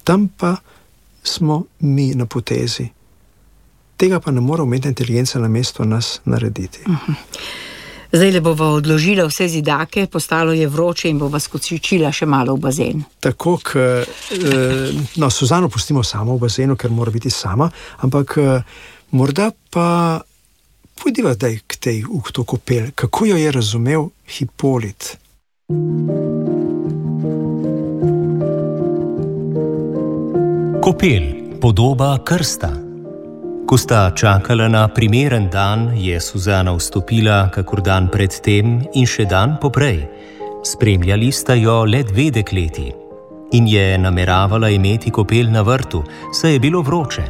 tam pa smo mi na potezi. Tega pa ne more umetna inteligenca na mesto nas narediti. Zdaj le bova odložila vse zidake, postalo je vroče in bova skočila še malo v bazen. Tako, Suzano pustimo samo v bazenu, ker mora biti sama, ampak morda pa pojdiva zdaj v to kopel. Kako jo je razumel Hipolit? Kopel, podoba krsta. Ko sta čakala na primeren dan, je Suzana vstopila kakor dan pred tem in še dan poprej. Spremljali sta jo le 2 dekleti in je nameravala imeti kopel na vrtu, saj je bilo vroče.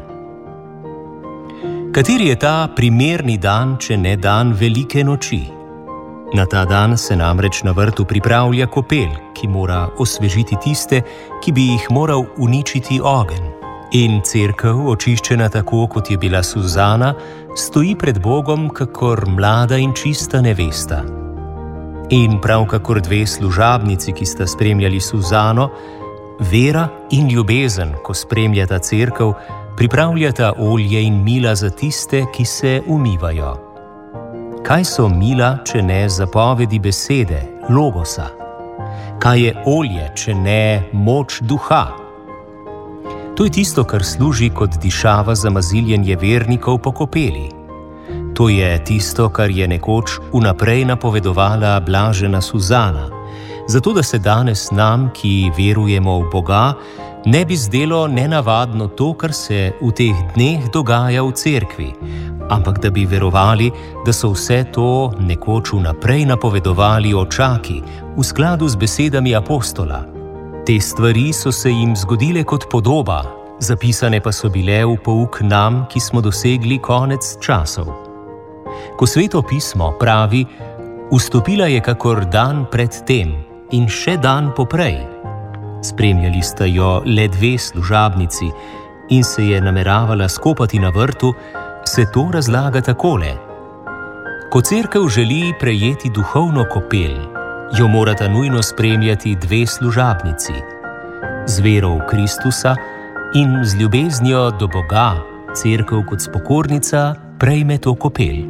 Kateri je ta primerni dan, če ne dan velike noči? Na ta dan se namreč na vrtu pripravlja kopel, ki mora osvežiti tiste, ki bi jih moral uničiti ogenj. In cerkev, očiščena tako, kot je bila Suzana, stoji pred Bogom kakor mlada in čista nevesta. In prav kakor 2 služabnici, ki sta spremljali Suzano, vera in ljubezen, ko spremljata cerkev, pripravljata olje in mila za tiste, ki se umivajo. Kaj so mila, če ne zapovedi besede, logosa? Kaj je olje, če ne moč duha? To je tisto, kar služi kot dišava za maziljenje vernikov po kopeli. To je tisto, kar je nekoč vnaprej napovedovala blažena Suzana, zato da se danes nam, ki verujemo v Boga, ne bi zdelo nenavadno to, kar se v teh dneh dogaja v cerkvi, ampak da bi verovali, da so vse to nekoč vnaprej napovedovali očaki v skladu z besedami apostola. Te stvari so se jim zgodile kot podoba, zapisane pa so bile v pouk nam, ki smo dosegli konec časov. Ko Sveto pismo pravi, vstopila je kakor dan pred tem in še dan poprej. Spremljali sta jo le 2 služabnici in se je nameravala skopati na vrtu, se to razlaga takole. Ko cerkev želi prejeti duhovno kopel, jo morata nujno spremljati 2 služabnici. Z vero v Kristusa in z ljubeznijo do Boga cerkev kot spokornica prejme to kopel.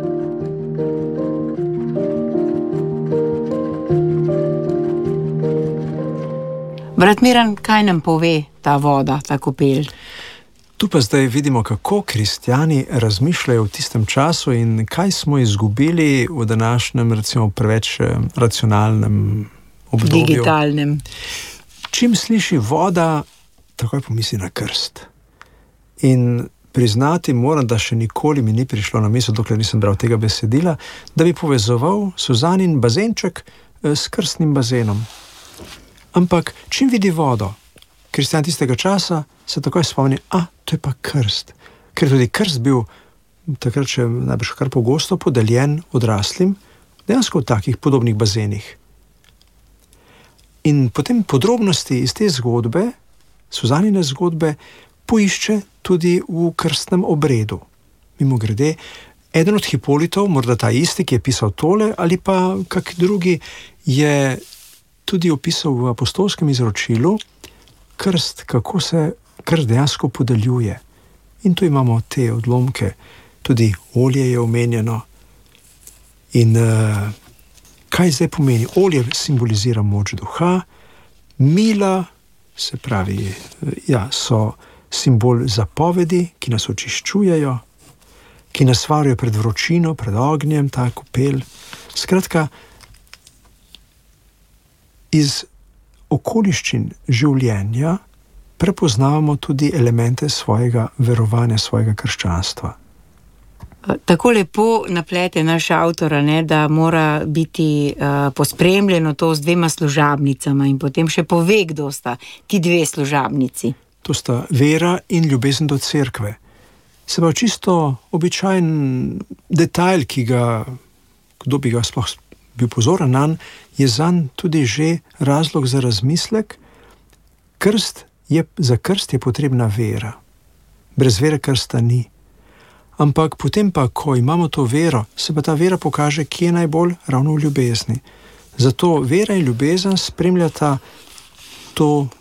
Brat Miran, kaj nam pove ta voda, ta kopel? Tu pa zdaj vidimo, kako kristjani razmišljajo v tistem času in kaj smo izgubili v današnjem, recimo, preveč racionalnem obdobju. Digitalnem. Čim sliši voda, takoj pomisli na krst. In priznati moram, da še nikoli mi ni prišlo na misel, dokler nisem bral tega besedila, da bi povezoval Suzanin bazenček s krstnim bazenom. Ampak čim vidi vodo, kristjan tistega časa se takoj spomni, to je pa krst. Ker tudi krst bil takrat še najbrž kar pogosto podeljen odraslim, dejansko v takih podobnih bazenih. In potem podrobnosti iz te zgodbe, Suzanine zgodbe, poišče tudi v krstnem obredu. Mimogrede, eden od Hipolitov, morda ta isti, ki je pisal tole, ali pa kak drugi, je tudi opisal v apostolskem izročilu krst, kako se krst dejansko podeljuje. In tu imamo te odlomke, tudi olje je omenjeno. In kaj zdaj pomeni? Olje simbolizira moč duha, mila, se pravi, so simbol zapovedi, ki nas očiščujejo, ki nas varijo pred vročino, pred ognjem, ta kopel. Skratka, iz okoliščin življenja prepoznavamo tudi elemente svojega verovanja, svojega krščanstva. Tako lepo naplete naš avtor, da mora biti pospremljeno to z 2 služabnicama in potem še pove, kdo sta ti 2 služabnici. To sta vera in ljubezen do cerkve. Se pa čisto običajen detajl, ki ga, kdo bi ga sploh bil pozoren nanj, je zanj tudi že razlog za razmislek. Za krst je potrebna vera. Brez vere krsta ni. Ampak potem pa, ko imamo to vero, se pa ta vera pokaže, kje je najbolj, ravno v ljubezni. Zato vera in ljubezen spremljata to